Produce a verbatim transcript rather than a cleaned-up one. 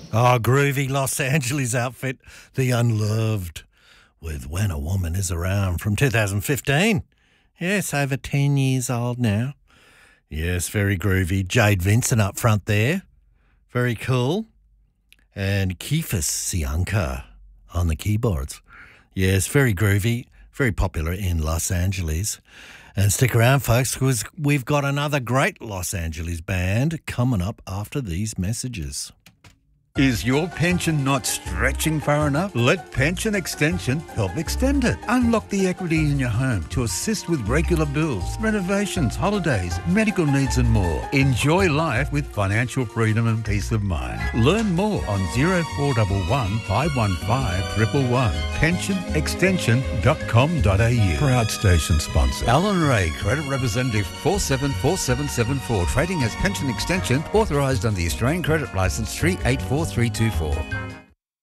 Oh, groovy Los Angeles outfit, The Unloved, with When a Woman Is Around from two thousand fifteen. Yes, over ten years old now. Yes, very groovy. Jade Vincent up front there. Very cool. And Keefus Sianka on the keyboards. Yes, very groovy, very popular in Los Angeles. And stick around, folks, because we've got another great Los Angeles band coming up after these messages. Is your pension not stretching far enough? Let Pension Extension help extend it. Unlock the equity in your home to assist with regular bills, renovations, holidays, medical needs and more. Enjoy life with financial freedom and peace of mind. Learn more on zero four one one, five one five, one one one. pension extension dot com dot a u. Proud station sponsor. Alan Ray, Credit Representative four seven four seven seven four. Trading as Pension Extension, authorised under the Australian Credit Licence three eight four three two four.